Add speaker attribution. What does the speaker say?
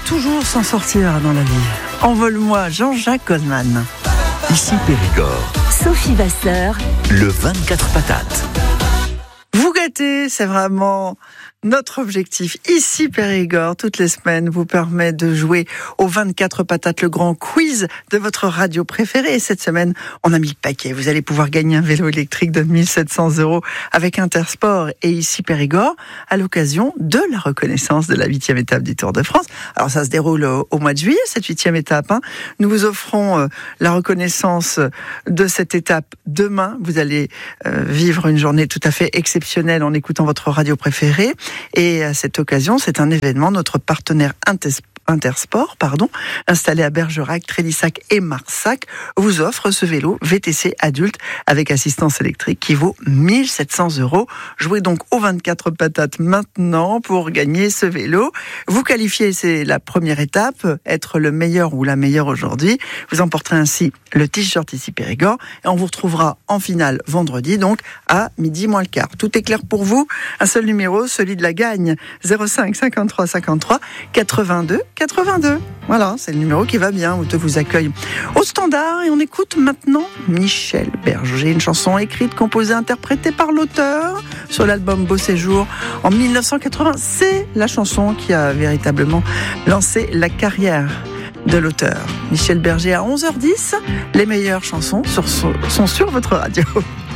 Speaker 1: toujours s'en sortir dans la vie. Envole-moi, Jean-Jacques Goldman.
Speaker 2: Ici Périgord.
Speaker 3: Sophie Vasseur.
Speaker 2: Le 24 patates.
Speaker 1: Vous gâtez, c'est vraiment notre objectif. Ici Périgord, toutes les semaines, vous permet de jouer aux 24 patates, le grand quiz de votre radio préférée. Et cette semaine, on a mis le paquet. Vous allez pouvoir gagner un vélo électrique de 1700 € avec Intersport et Ici Périgord à l'occasion de la reconnaissance de la 8e étape du Tour de France. Alors ça se déroule au mois de juillet, cette 8e étape. Nous vous offrons la reconnaissance de cette étape demain. Vous allez vivre une journée tout à fait exceptionnelle en écoutant votre radio préférée. Et à cette occasion, c'est un événement, notre partenaire Intersport, installé à Bergerac, Trélissac et Marsac, vous offre ce vélo VTC adulte avec assistance électrique qui vaut 1700 €. Jouez donc aux 24 patates maintenant pour gagner ce vélo. Vous qualifiez, c'est la première étape, être le meilleur ou la meilleure aujourd'hui. Vous emporterez ainsi le t-shirt Ici Périgord et on vous retrouvera en finale vendredi, donc à 12:15. Tout est clair pour vous. Un seul numéro, celui de la gagne, 05 53 53 82 82. Voilà, c'est le numéro qui va bien, où te vous accueille au standard. Et on écoute maintenant Michel Berger, une chanson écrite, composée, interprétée par l'auteur sur l'album Beau Séjour en 1980. C'est la chanson qui a véritablement lancé la carrière de l'auteur. Michel Berger à 11h10. Les meilleures chansons sont sur votre radio.